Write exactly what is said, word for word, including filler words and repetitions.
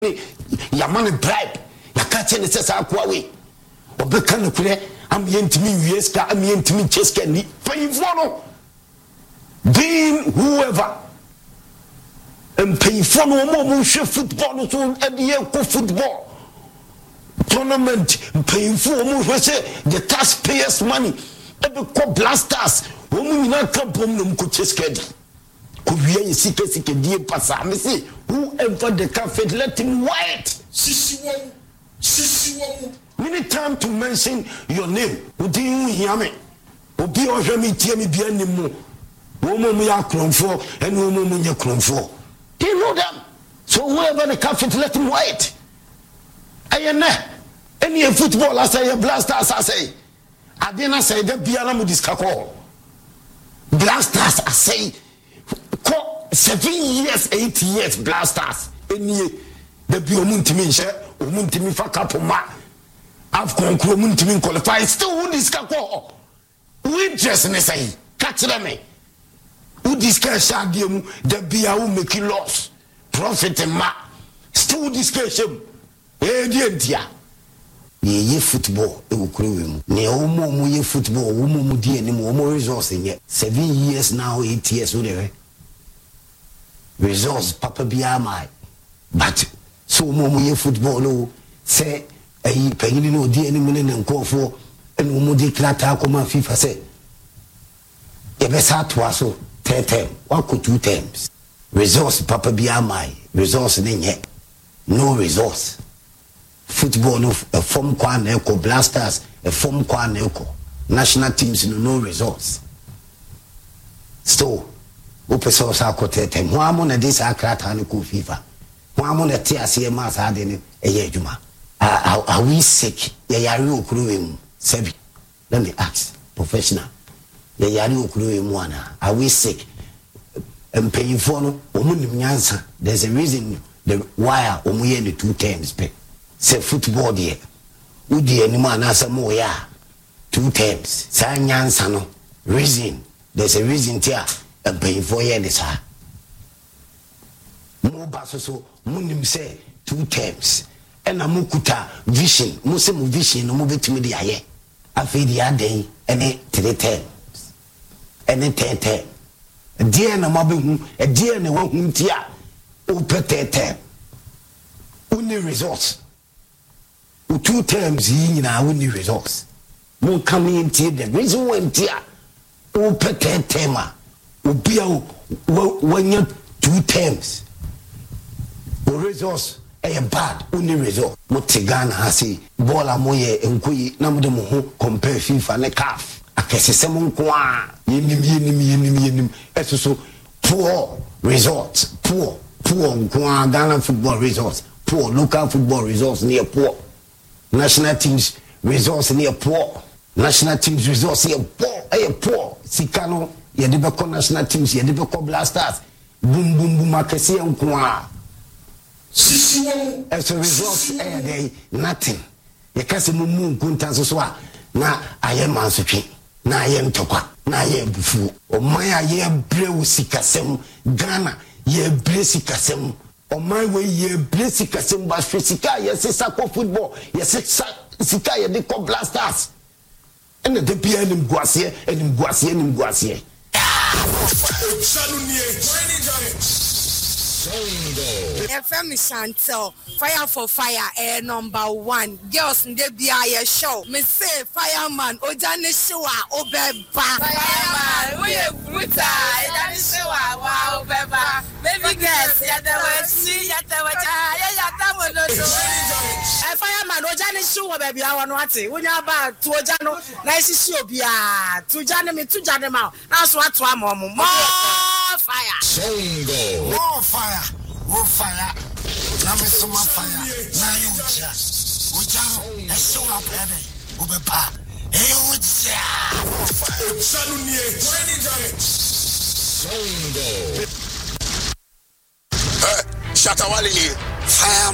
Yaman bribe, ya catch any says Aquaway. Or Becan of Kure, I'm yentimi Yeska, I'm yentimi Cheska, pay for being whoever. And pay for no more football, so at the year football tournament, paying for more the taxpayers' money. Every co blasters, woman not come from them could cheska. Could we see a dear passa? Me see whoever the cafe let him white. Sissy, Sissy, many time to mention your name. Would you hear me? Would be or me, tear me be any more. Woman, we are clone for, and woman, we are clone for. Do you know them? So whoever the cafe let him white. I am any football, I say, blasters, I say. I didn't say that Bianamu discako. Blasters, I say. Seven years, eight years, blasters. Any the Biomuntimi, Umuntimi Fakapoma. I've concluded Muntimin qualified. Still, who discako? We just say, catch them. Who discuss Shadium, the Biau making loss, profit and ma. Still discussion. Eh, dear. Ye football, it will crew him. Ne omo mu ye football, omo mu di any more resource in yet. Seven years now, eight years, whatever. Resource, Papa Biamai. But so mu ye football, no, say, a penny no di any money and call for, and umu di clata coma FIFA say. Ebesa twaso, ten term, one could two terms. Resource, Papa Biamai, resource in yet. No resource. Football no a form kwan echo blasters a form kwan echo national teams no no results so opeso sa kotetem ho amo na dis akrata ne ko FIFA ho amo na te ase ma sa de ne eye adwuma are we sick ya yare okuru emu sebi let me ask professional ya yare okuru emu ana are we sick empayifo no omu nim nyansa there's a reason the why omu ye the two terms pe say football there. Udi any man as a moya two terms. Say nyansa no reason. There's a reason there and pay for years. Mo baso so munim say two terms. And a mukuta vision. Muslim vision no move to me the aye. I feed the day and it three terms. And it ten term. A dear and a mobbing a dear and a one tia. Open term. Only resource. Two terms in our only resource. More coming into the reason when tia o pete tema o bia when you two terms o resource a bad only result. Motigana hasi bola moye enkuyi na mude mo ho compare FIFA ne C A F akese mo kwa yenim yenim yenim yenim eso poor results poor poor kwa Ghana football results poor local football results near poor. National teams results near poor. National teams results near poor. Aye poor. Sikano ye debeko national teams ye debeko blasters. Boom boom boom akesi enkwa. As a result, aye day nothing. Ye kase mumu nkunta so so a na aye mansotwe. Na aye ntokwa. Na aye bufu. O man aye brew sikasem Ghana ye bre sikasem. On my way, ye blessing Kasimba Sika, yes, Sako football, yes, Sika, they call blasters. And the P N in Guassier and in Guassier and in Guassier. F M Chantel, fire for fire, air number one. Girls in the B I A show. Me say fireman, Ojane Shua, Obeba. Fireman, we are brutal. Ojane Shua, wow, Obeba. Baby girls, yet there was see, yet there was a fireman, Ojane Shua, baby. I want to when you're about to Ojano, nice show, be a to Janame, to Janama. That's what one more fire. Songo. More fire. More fire. Now me some fire. Now you just. Ojano, I show up heavy. Obepa. Hey, Oja. Songo. Shatawali. Fire.